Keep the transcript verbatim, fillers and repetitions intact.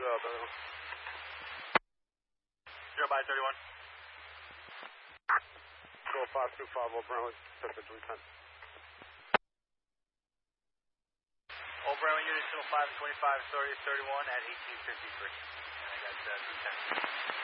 uh, Bravo. Zero by thirty-one. Go five two five oh Bravo, Cessna three ten. Old Bravo unit, five twenty-five, thirty, thirty-one at eighteen fifty-three. And I got uh, three ten.